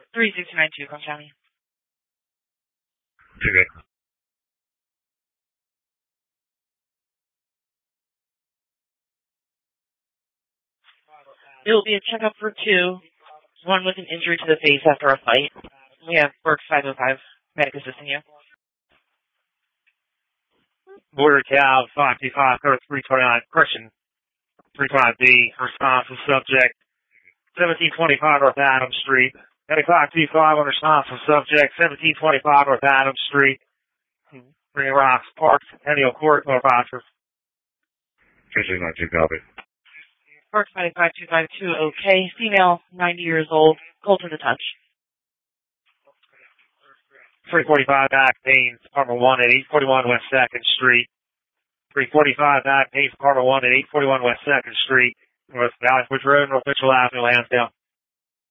3692, Cook County. Okay. It will be a checkup for 2, one with an injury to the face after a fight. We have Works 505 medic assisting you. Border Cal 525, 329, correction, 329B, responsive subject, 1725 North Adams Street. At 525 on responsive subject, 1725 North Adams Street. Green Rocks Park, Centennial Court, North Oxford. 3692, copy. Works 55252, okay. Female, 90 years old, cold to the touch. 345 back pain, Department 1 at 841 West 2nd Street. 345 back pain, Department 1 at 841 West 2nd Street, North Valley Ridge Road, North Mitchell Avenue, Lansdale.